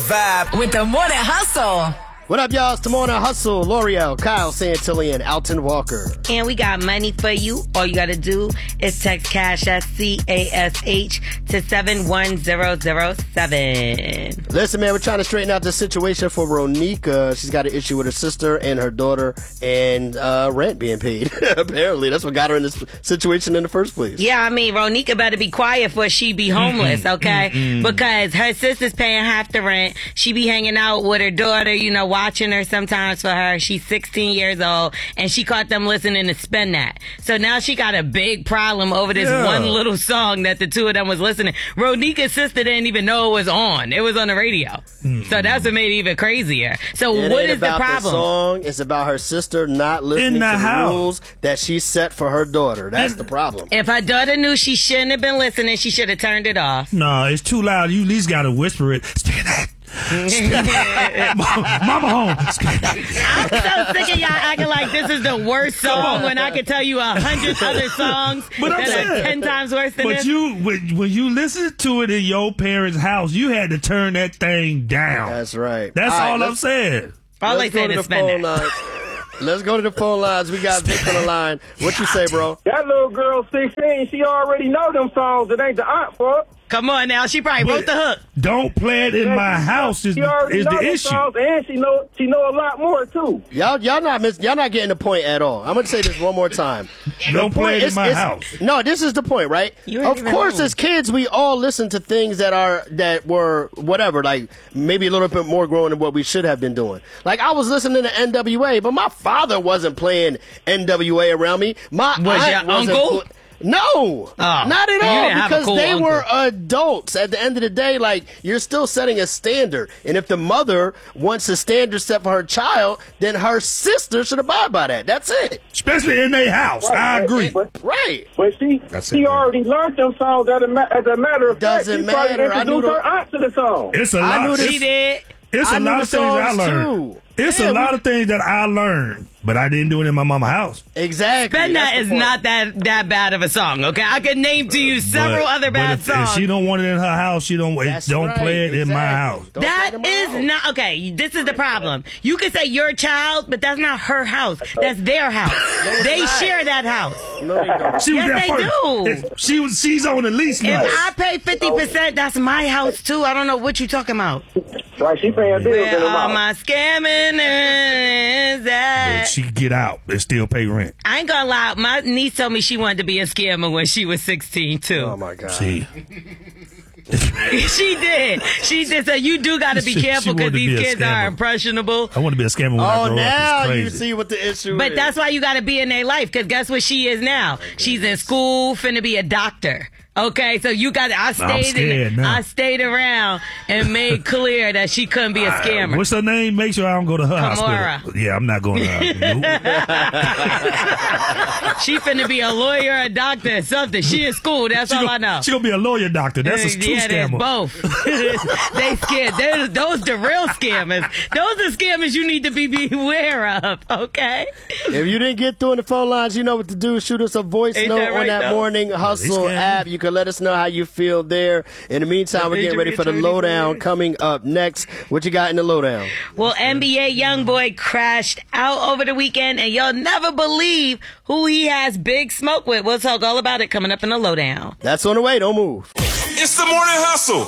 vibe with the Morning Hustle. What up, y'all? It's the Morning Hustle. L'Oreal, Kyle Santillan, Alton Walker. And we got money for you. All you got to do is text CASH, CASH, to 71007. Listen, man, we're trying to straighten out the situation for Ronika. She's got an issue with her sister and her daughter and rent being paid. Apparently, that's what got her in this situation in the first place. Yeah, I mean, Ronika better be quiet for she be homeless, okay? Because her sister's paying half the rent. She be hanging out with her daughter, you know, watching her sometimes for her. She's 16 years old, and she caught them listening to Spin That. So now she got a big problem over this one little song that the two of them was listening. Ronika's sister didn't even know it was on. It was on the radio. So that's what made it even crazier. So what is the problem? The song. It's about her sister not listening to the rules that she set for her daughter. That's the problem. If her daughter knew she shouldn't have been listening, she should have turned it off. No, it's too loud. You at least got to whisper it. Spin that. Mama home. I'm so sick of y'all acting like this is the worst song when I can tell you 100 other songs that are 10 times worse than this. But when you listen to it in your parents' house, you had to turn that thing down. That's right. That's all I'm saying. All they said is Spin That. Let's go to the phone lines. We got Vic on the line. What you say, bro? That little girl 16, she already know them songs. It ain't the aunt fault. Come on now, she probably wrote the hook. Don't play it in my house is the issue. Songs, and she know a lot more too. Y'all not getting the point at all. I'm gonna say this one more time. Don't play it in my house. No, this is the point, right? Of course, as kids, we all listen to things that were whatever, like maybe a little bit more growing than what we should have been doing. Like I was listening to NWA, but my father wasn't playing NWA around me. My aunt your uncle? No, not at all, because they were adults. At the end of the day, like, you're still setting a standard. And if the mother wants a standard set for her child, then her sister should abide by that. That's it. Especially in their house. Right, I agree. But she already learned them songs. As a matter of fact, she probably introduced her aunt to the song. It's a lot. She did. It's a lot of things I learned. It's a lot of things that I learned, but I didn't do it in my mama's house. Exactly. Spin That is not that bad of a song, okay? I could name to you several other bad songs. If she don't want it in her house, she don't play it in my house. That is not, okay, this is the problem. You can say your child, but that's not her house. That's their house. They share that house. No, they don't. Yes, they do. She's on the lease now. If I pay 50%, that's my house too. I don't know what you're talking about. Right, she paying bills in the all my scamming is at. But she get out and still pay rent. I ain't gonna lie. My niece told me she wanted to be a scammer when she was 16 too. Oh my God. See. She did. So you do got to be careful because these kids are impressionable. I want to be a scammer when I grow up. Oh, now you see what the issue is. But that's why you got to be in their life, because guess what she is now? She's in school, finna be a doctor. Okay, so you got. I stayed around and made clear that she couldn't be a scammer. What's her name? Make sure I don't go to her hospital. Yeah, I'm not going to her. She finna be a lawyer, a doctor, or something. She in school. That's all I know. She gonna be a lawyer, doctor. That's a true scammer. Both. They scared. Those the real scammers. Those are scammers you need to be beware of. Okay. If you didn't get through in the phone lines, you know what to do. Shoot us a voice note on that Morning Hustle app. You can let us know how you feel there. In the meantime, we're getting ready for the lowdown coming up next. What you got in the lowdown? Well, NBA YoungBoy crashed out over the weekend, and you'll never believe who he has big smoke with. We'll talk all about it coming up in the lowdown. That's on the way. Don't move. It's the Morning Hustle.